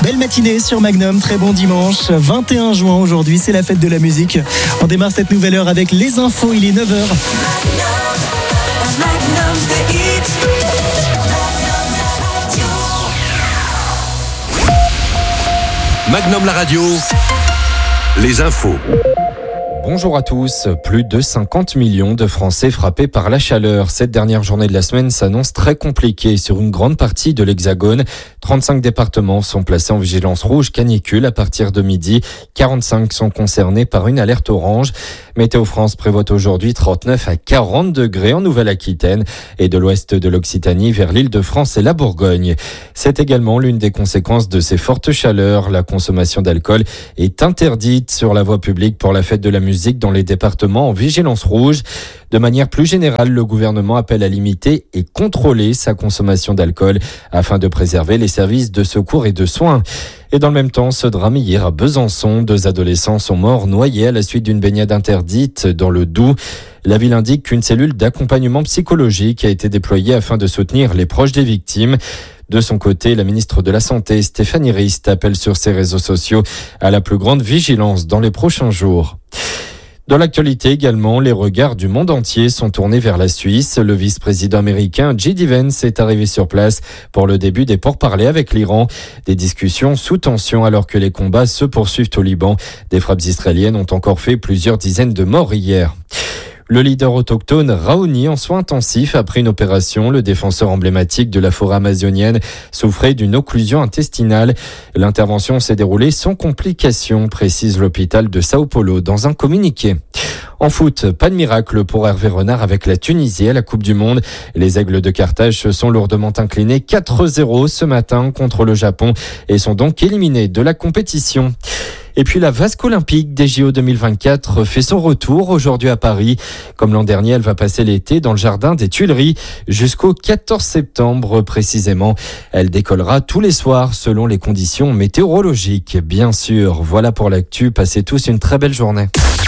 Belle matinée sur Magnum, très bon dimanche, 21 juin aujourd'hui, c'est la fête de la musique. On démarre cette nouvelle heure avec les infos, il est 9h. Magnum la radio, les infos. Bonjour à tous. Plus de 50 millions de Français frappés par la chaleur. Cette dernière journée de la semaine s'annonce très compliquée sur une grande partie de l'Hexagone. 35 départements sont placés en vigilance rouge canicule à partir de midi. 45 sont concernés par une alerte orange. Météo France prévoit aujourd'hui 39 à 40 degrés en Nouvelle-Aquitaine et de l'ouest de l'Occitanie vers l'Île-de-France et la Bourgogne. C'est également l'une des conséquences de ces fortes chaleurs. La consommation d'alcool est interdite sur la voie publique pour la fête de la musique dans les départements en vigilance rouge. De manière plus générale, le gouvernement appelle à limiter et contrôler sa consommation d'alcool afin de préserver les services de secours et de soins. Et dans le même temps, ce drame hier à Besançon, 2 adolescents sont morts noyés à la suite d'une baignade interdite dans le Doubs. La ville indique qu'une cellule d'accompagnement psychologique a été déployée afin de soutenir les proches des victimes. De son côté, la ministre de la Santé, Stéphanie Rist, appelle sur ses réseaux sociaux à la plus grande vigilance dans les prochains jours. Dans l'actualité également, les regards du monde entier sont tournés vers la Suisse. Le vice-président américain J.D. Vance est arrivé sur place pour le début des pourparlers avec l'Iran. Des discussions sous tension alors que les combats se poursuivent au Liban. Des frappes israéliennes ont encore fait plusieurs dizaines de morts hier. Le leader autochtone Raoni en soins intensifs après une opération. Le défenseur emblématique de la forêt amazonienne souffrait d'une occlusion intestinale. L'intervention s'est déroulée sans complications, précise l'hôpital de Sao Paulo dans un communiqué. En foot, pas de miracle pour Hervé Renard avec la Tunisie à la Coupe du Monde. Les Aigles de Carthage se sont lourdement inclinés 4-0 ce matin contre le Japon et sont donc éliminés de la compétition. Et puis la vasque olympique des JO 2024 fait son retour aujourd'hui à Paris. Comme l'an dernier, elle va passer l'été dans le jardin des Tuileries jusqu'au 14 septembre précisément. Elle décollera tous les soirs selon les conditions météorologiques, bien sûr. Voilà pour l'actu. Passez tous une très belle journée.